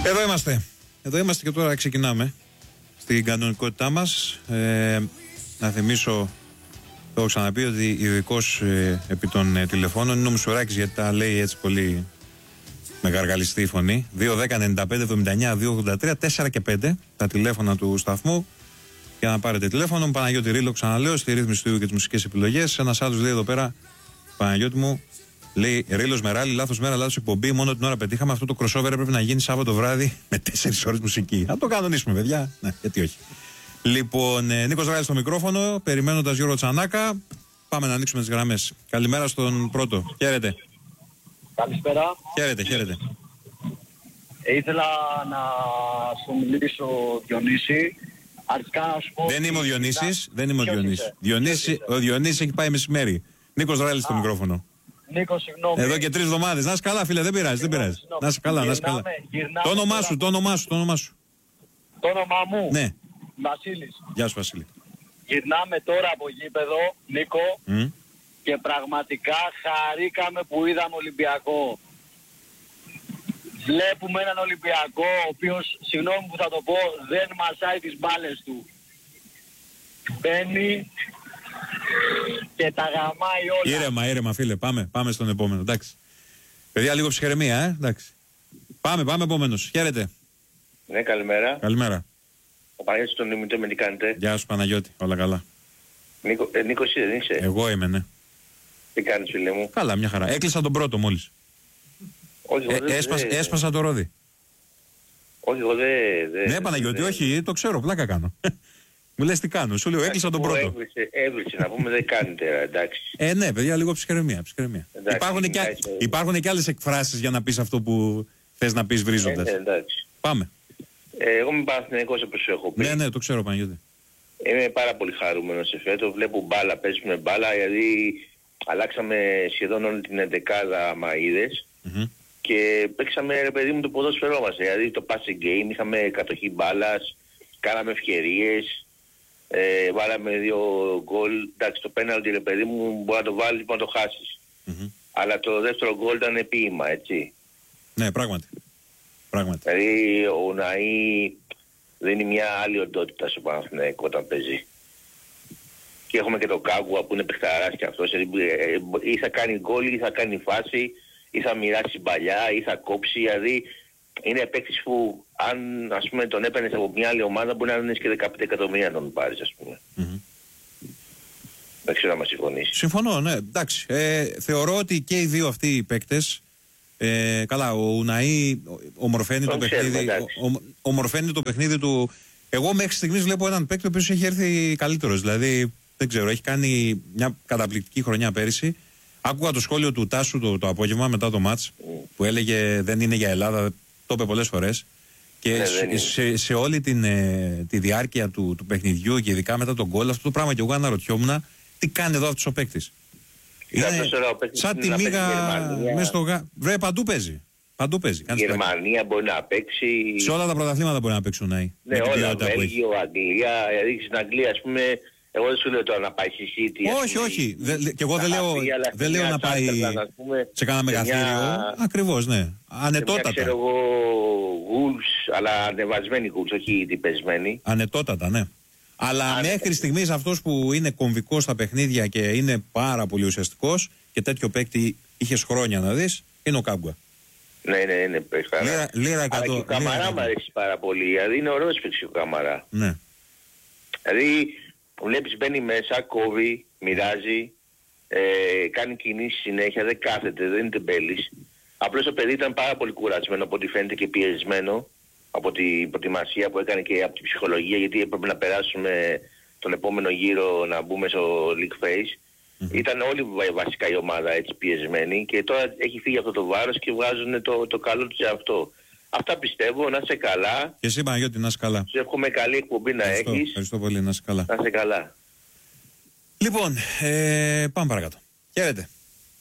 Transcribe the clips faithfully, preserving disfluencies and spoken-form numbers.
Εδώ είμαστε. Εδώ είμαστε και τώρα ξεκινάμε στην κανονικότητά μας. Ε, να θυμίσω, το έχω ξαναπεί, ότι ειδικός ε, επί των ε, τηλεφώνων είναι ο Μουσουράκης, γιατί τα λέει έτσι πολύ με γαργαλιστή φωνή. δύο δέκα ενενήντα πέντε εβδομήντα εννιά δύο ογδόντα τρία τέσσερα και πέντε τα τηλέφωνα του σταθμού για να πάρετε τηλέφωνο. Παναγιώτη Ρήλο, ξαναλέω, στη ρύθμιση του και τις μουσικές επιλογές. Ένας άλλος λέει εδώ πέρα, Παναγιώτη μου, λέει Ρήλος με ράλι, λάθος μέρα, λάθος εκπομπή. Μόνο την ώρα πετύχαμε. Αυτό το crossover έπρεπε να γίνει Σάββατο βράδυ με τέσσερις ώρες μουσική. Να το κανονίσουμε, παιδιά. Ναι, γιατί όχι. Λοιπόν, ε, Νίκος Ράλης στο μικρόφωνο, περιμένοντας Γιώργο Τσανάκα. Πάμε να ανοίξουμε τις γραμμές. Καλημέρα στον πρώτο. Χαίρετε. Καλησπέρα. Χαίρετε, χαίρετε. Ε, ήθελα να σου μιλήσω, Διονύση. Αρχικά να σου πω... Δεν είμαι ο Διονύσης. Δεν είμαι ο Διονύσης. Διονύση, ο Διονύσης έχει πάει μεσημέρι. Νίκος Ράλης στο μικρόφωνο. Νίκο, συγγνώμη. Εδώ και τρεις εβδομάδες. Να είσαι καλά, φίλε, δεν πειράζει, δεν πειράζει. Να είσαι καλά, να είσαι καλά. Το όνομά σου, το όνομά σου, το όνομά σου. Το όνομά μου. Ναι. Βασίλης. Γεια σου, Βασίλη. Γυρνάμε τώρα από γήπεδο, Νίκο, Mm. και πραγματικά χαρήκαμε που είδαμε Ολυμπιακό. Βλέπουμε έναν Ολυμπιακό, ο οποίος, συγγνώμη που θα το πω, δεν μασάει τις μπάλες του. Μπαίνει και τα γαμάει όλα. Ήρεμα, ήρεμα, φίλε, πάμε, πάμε στον επόμενο, εντάξει. Παιδιά, λίγο ψυχραιμία, ε, εντάξει. Πάμε, πάμε επόμενος. Χαίρετε. Ναι, καλημέρα. Καλημέρα. Ο Παναγιώτης τον Νίμητο, με τι κάνετε. Γεια σου, Παναγιώτη, όλα καλά. Νίκο, ε, Νίκος εσύ δεν είσαι. Εγώ είμαι, ναι. Τι κάνεις, φίλε μου. Καλά, μια χαρά. Έκλεισα τον πρώτο μόλις. Όχι, εγώ Ε, δεν... έσπασα, δε... έσπασα το ρόδι. Όχι, εγώ δεν... Δε, Ναι, Παναγιώτη, δε... όχι, το ξέρω, πλάκα κάνω. Μου λες τι κάνω, σου λέω έκλεισα τον πρώτο. Έβρισε, έβρισε, να πούμε δεν κάνετε, εντάξει. Ε, ναι, παιδιά, λίγο ψυχραιμία. ψυχραιμία. Εντάξει, υπάρχουν, και, εντάξει. υπάρχουν και άλλες εκφράσεις για να πεις αυτό που θες να πεις βρίζοντας. Ε, ναι, εντάξει. Πάμε. Ε, εγώ είμαι Παναθηναϊκός, όπως σου έχω πει. Ναι, ναι, το ξέρω, Παναγιώτη. Είμαι πάρα πολύ χαρούμενος σε φέτο. Βλέπω μπάλα, παίζουμε μπάλα, γιατί αλλάξαμε σχεδόν όλη την εντεκάδα μαΐδες. Mm-hmm. Και παίξαμε, ρε παιδί μου, το ποδόσφαιρό μας. Δηλαδή το passing game, είχαμε κατοχή μπάλας, κάναμε ευκαιρίες, ε, βάλαμε δύο γκολ. Εντάξει, το πέναλτι, ρε παιδί μου, μπορεί να το βάλεις, μπορεί να το χάσεις. Mm-hmm. Αλλά το δεύτερο γκολ ήταν ποίημα, έτσι. Ναι, πράγματι. πράγματι. Δηλαδή ο Ναΐ δεν είναι μια άλλη οντότητα στο Παναθηναϊκό όταν παίζει. Και έχουμε και το Κάγκουα που είναι παιχταράς και αυτός. Ή θα κάνει γκολ, ή θα κάνει φάση, ή θα μοιράσει παλιά, ή θα κόψει. Δηλαδή είναι παίκτης που αν ας πούμε τον έπαιρνες από μια άλλη ομάδα μπορεί να είναι και δεκαπέντε εκατομμύρια να τον πάρεις, ας πούμε. Mm-hmm. Δεν ξέρω αν μας συμφωνήσει. Συμφωνώ, ναι, εντάξει. Ε, θεωρώ ότι και οι δύο αυτοί οι παίκτες, ε, καλά, ο Ουναΐ ομορφαίνει το, παιχνίδι, ο, ο, ομορφαίνει το παιχνίδι του. Εγώ μέχρι στιγμής βλέπω έναν παίκτη ο οποίος έχει έρθει καλύτερος. Δηλαδή, δεν ξέρω, έχει κάνει μια καταπληκτική χρονιά πέρυσι. Άκουγα το σχόλιο του Τάσου το, το απόγευμα μετά το μάτς mm. που έλεγε δεν είναι για Ελλάδα, το είπε πολλές φορές. Και ναι, σε, σε, σε όλη την, ε, τη διάρκεια του, του παιχνιδιού και ειδικά μετά τον γκολ, αυτό το πράγμα και εγώ αναρωτιόμουν τι κάνει εδώ αυτός ο παίκτης. Είναι σαν τη μίγα μέσα στο γα... Βρε, παντού παίζει. Παντού παίζει. Η Γερμανία μπορεί να παίξει. Σε όλα τα πρωταθλήματα μπορεί να παίξουν. Ναι, ναι όλα. Βέλγιο, Αγγλία. Δηλαδή στην Αγγλία, ας πούμε, εγώ δεν σου λέω τώρα να πάει στη City. Όχι, όχι. Δε, και εγώ δεν λέω, δεν λέω να πάει σε κανένα μεγαθύριο. Ακριβώς, ναι. Ανετότατα. Ξέρω εγώ Wolves, αλλά ανεβασμένοι Wolves, όχι διπεσμένοι. Ανετότατα, ναι. Αλλά Αν... μέχρι στιγμής αυτός που είναι κομβικός στα παιχνίδια και είναι πάρα πολύ ουσιαστικός και τέτοιο παίκτη είχες χρόνια να δεις, είναι ο Κάγκουα. Ναι, ναι, είναι παιχτάρα. Λίρα, λίρα εκατό. Αλλά και ο Καμαρά μου αρέσει πάρα πολύ, δηλαδή είναι ωραίος παίκτης ο Καμαρά. Ναι. Δηλαδή βλέπεις μπαίνει μέσα, κόβει, μοιράζει, ε, κάνει κινήσεις συνέχεια, δεν κάθεται, δεν είναι τεμπέλης. Απλώς το παιδί ήταν πάρα πολύ κουρασμένο από ό,τι φαίνεται και πιεσμένο από την προετοιμασία που έκανε και από την ψυχολογία, γιατί έπρεπε να περάσουμε τον επόμενο γύρο να μπούμε στο League Phase. Mm-hmm. Ήταν όλη βασικά η ομάδα έτσι πιεσμένη και τώρα έχει φύγει αυτό το βάρος και βγάζουν το, το καλό του σε αυτό. Αυτά πιστεύω, να είσαι καλά. Και εσύ Παναγιώτη, να είσαι καλά. Σου εύχομαι καλή εκπομπή να ευχαριστώ, έχεις. Ευχαριστώ πολύ, να είσαι καλά. Να είσαι καλά. Λοιπόν, ε, πάμε παρακάτω. Χαίρετε.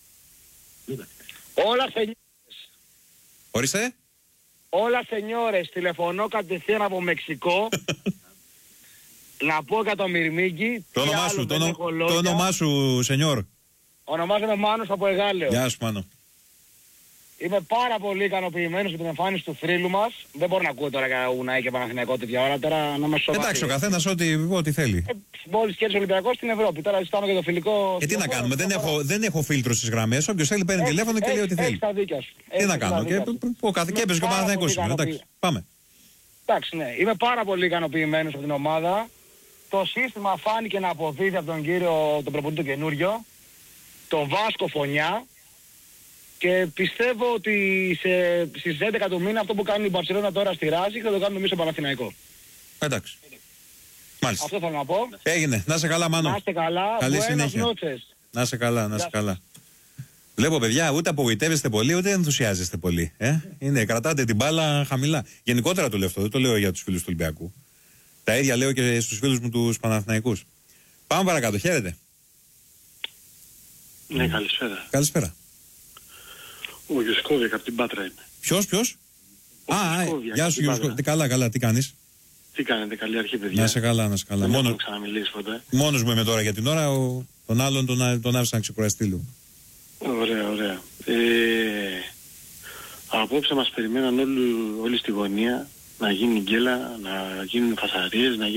Όλα σενιόρες. Ορίστε. Όλα σενιόρες, τηλεφωνώ κατευθείαν από Μεξικό. Να πω για το Μυρμήγκι. Το όνομά σου, το, το όνομά σου, σενιόρ. Ονομάζομαι Μάνος από Εγάλεο. Γεια σου, Μάνο. Είμαι πάρα πολύ ικανοποιημένος με την εμφάνιση του θρύλου μας. Δεν μπορώ να ακούω τώρα για Ουνάη και Παναθηναϊκό τέτοια ώρα, τώρα να με σοβαρή. Εντάξει, ο καθένας ό,τι, ό,τι θέλει. Ε, μόλις κέρδισε ο Ολυμπιακός στην Ευρώπη, τώρα ζητάμε και το φιλικό... Ε, τι να κάνουμε, δεν έχω, δεν έχω φίλτρο στις γραμμές, όποιος θέλει παίρνει τηλέφωνο και λέει ό,τι θέλει. Έχεις τα δίκια σου. Τι να κάνω, και, ο καθ... και έπαιζε και ο Παναθηναϊκός σήμερα, εντάξει, πάμε. Εντάξει, ναι, είμαι πάρα πολύ ικανοποιημένος από την ομάδα. Το σύστημα φάνηκε να αποδίδει από τον κύριο, τον προπονητή το καινούριο, τον Βάσκο Φωνιά, και πιστεύω ότι σε, στις έντεκα του μήνα αυτό που κάνει η Μπαρσελόνα τώρα στη Ράζη θα το κάνουμε εμείς στο Παναθηναϊκό. Εντάξει. Μάλιστα. Αυτό θέλω να πω. Έγινε. Να σε καλά, Μάνο. Να είστε καλά. Καλή συνέχεια. Να σε καλά, να σε καλά. Βλέπω, παιδιά, ούτε απογοητεύεστε πολύ, ούτε ενθουσιάζεστε πολύ. Ε? Είναι, κρατάτε την μπάλα χαμηλά. Γενικότερα το λέω αυτό, δεν το λέω για τους φίλους του Ολυμπιακού. Τα ίδια λέω και στους φίλους μου τους Παναθηναϊκούς. Πάμε παρακάτω, χαίρετε. Ναι, καλησπέρα. Καλησπέρα. Ο Γιουσκόβιακ από την Πάτρα είμαι. Ποιος, ποιος? Α, α, γεια σου Γιουσκόβιακ. Καλά, καλά, τι κάνεις? Τι κάνετε, καλή αρχή, παιδιά. Να σε καλά, να σε καλά. Δεν Μόνο... έχω ξαναμιλήσει ποτέ. Μόνος μου είμαι τώρα για την ώρα, ο... τον άλλον τον, τον άφησα να ξεκουραστεί λίγο. Ωραία, ωραία. Ε, απόψε μας περιμέναν όλοι, όλοι στη γωνία να γίνει γκέλα, να γίνουν φασαρίες, να γίνουν